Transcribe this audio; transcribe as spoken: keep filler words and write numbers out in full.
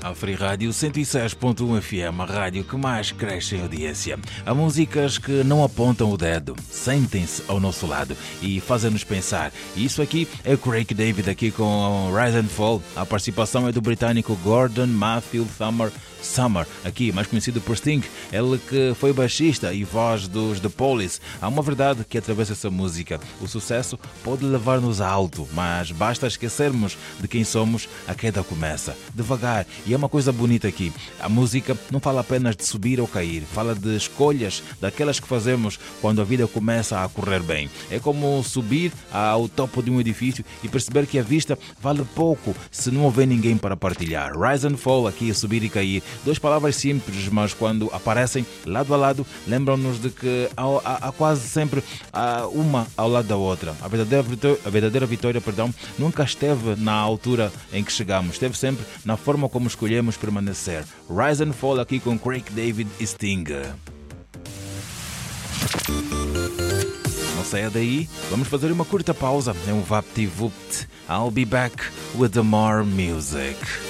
A Free Rádio cento e seis ponto um F M, a rádio que mais cresce em audiência. Há músicas que não apontam o dedo, sentem-se ao nosso lado e fazem-nos pensar. E isso aqui é Craig David aqui com Rise and Fall. A participação é do britânico Gordon Matthew Summer, Summer, aqui mais conhecido por Sting. Ele que foi baixista e voz dos The Police. Há uma verdade que atravessa essa música. O sucesso pode levar-nos alto, mas basta esquecermos de quem somos, a queda começa. Devagar. E é uma coisa bonita aqui. A música não fala apenas de subir ou cair. Fala de escolhas, daquelas que fazemos quando a vida começa a correr bem. É como subir ao topo de um edifício e perceber que a vista vale pouco se não houver ninguém para partilhar. Rise and Fall, aqui subir e cair. Duas palavras simples, mas quando aparecem lado a lado, lembram-nos de que há, há, há quase sempre há uma ao lado da outra. A verdadeira vitória, a verdadeira vitória perdão, nunca esteve na altura em que chegamos. Esteve sempre na forma como escolhemos permanecer. Rise and Fall aqui com Craig David e Sting. Não saia daí, vamos fazer uma curta pausa. É um VaptVupt. I'll be back with the more music.